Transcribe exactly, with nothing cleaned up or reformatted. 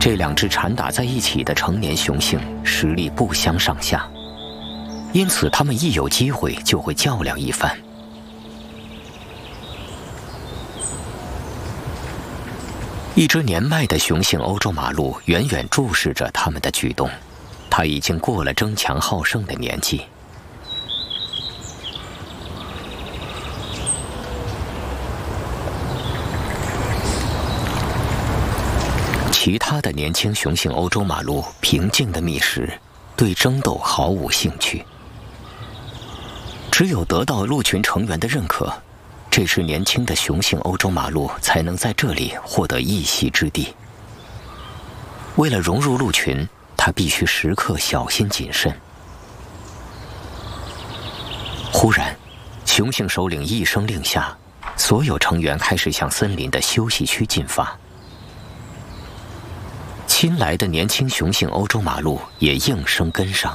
这两只缠打在一起的成年雄性实力不相上下，因此它们一有机会就会较量一番。一只年迈的雄性欧洲马鹿远远注视着它们的举动，它已经过了争强好胜的年纪。其他的年轻雄性欧洲马鹿平静地觅食，对争斗毫无兴趣。只有得到鹿群成员的认可，这只年轻的雄性欧洲马鹿才能在这里获得一席之地。为了融入鹿群，它必须时刻小心谨慎。忽然，雄性首领一声令下，所有成员开始向森林的休息区进发。新来的年轻雄性欧洲马鹿也应声跟上。